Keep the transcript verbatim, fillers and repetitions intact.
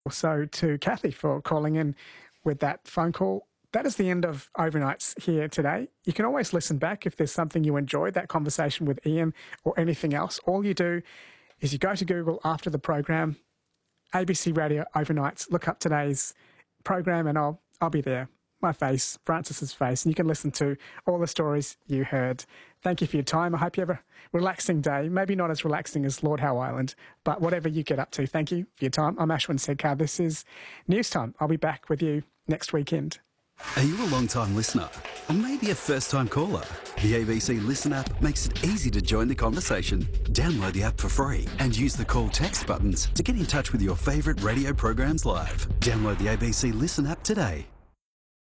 Also to Kathy for calling in with that phone call. That is the end of Overnights here today. You can always listen back if there's something you enjoyed, that conversation with Ian or anything else. All you do is you go to Google after the program, A B C Radio Overnights, look up today's program and I'll I'll be there. My face, Francis's face, and you can listen to all the stories you heard. Thank you for your time. I hope you have a relaxing day. Maybe not as relaxing as Lord Howe Island, but whatever you get up to, thank you for your time. I'm Ashwin Sedkar. This is News Time. I'll be back with you next weekend. Are you a long-time listener? Or maybe a first-time caller? The A B C Listen app makes it easy to join the conversation. Download the app for free and use the call text buttons to get in touch with your favourite radio programs live. Download the A B C Listen app today.